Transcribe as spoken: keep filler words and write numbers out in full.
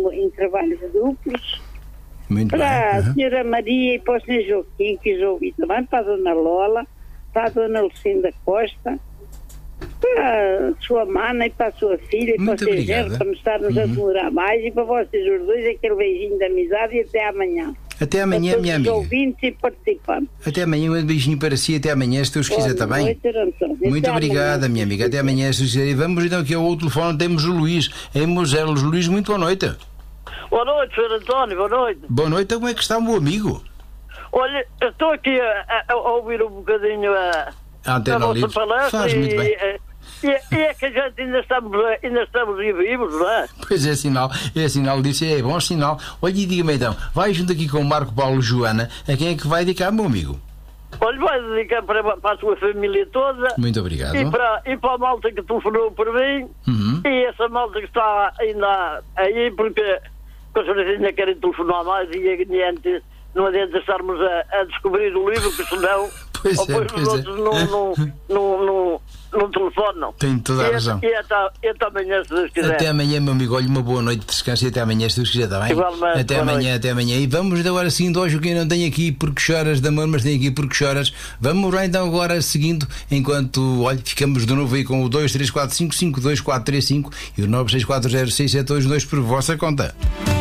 estou em trabalhos duplos. Muito para bem. a Uhum. senhora Maria e para o senhor Joaquim, que já ouvi também, para a dona Lola, para a dona Lucinda Costa, para a sua mana e para a sua filha, e Muito para o seu obrigada. genro, para não estarmos Uhum. a demorar mais, e para vocês os dois, aquele beijinho de amizade e até amanhã. Até amanhã, a minha todos os amiga. ouvintes e participantes. Até amanhã, um beijinho para si. Até amanhã, se Deus quiser, Boa está bem? noite, António. Muito Até obrigada, amanhã. minha amiga. Até amanhã, se Deus quiser. E vamos então aqui ao outro telefone. Temos o Luís, em Moselos. Luís, muito boa noite. Boa noite, senhor António, boa noite. Boa noite. Como é que está o meu amigo? Olha, eu estou aqui a, a- a ouvir um bocadinho a, A a Antena vossa Livre. palestra Faz muito e, bem. e, e é que a gente ainda estamos, ainda estamos aí vivos, não é? Pois é sinal, é sinal disso, é bom sinal. Olha, e diga-me então, vai junto aqui com o Marco Paulo Joana, a quem é que vai dedicar, meu amigo? Olha, vai dedicar para, para a sua família toda. Muito obrigado. E para, e para a malta que telefonou por mim. Uhum. E essa malta que está ainda aí, porque com certeza ainda querem telefonar mais e adiante, não adianta estarmos a, a descobrir o livro, que senão Pois é, depois pois os é. outros não, não, não, não, não telefonam. Tem toda a E- razão. E até, e até amanhã, se Deus quiser. Até amanhã, meu amigo. Olha, uma boa noite de descanso e até amanhã, se Deus quiser, está bem? Igualmente, Até boa amanhã, noite. até amanhã. E vamos agora seguindo hoje o que eu não tenho aqui porque choras de amor, mas tenho aqui porque choras. Vamos lá então agora seguindo, enquanto, olha, ficamos de novo aí com o dois três quatro cinco cinco dois quatro três cinco e o nove seis quatro zero seis sete dois dois por vossa conta.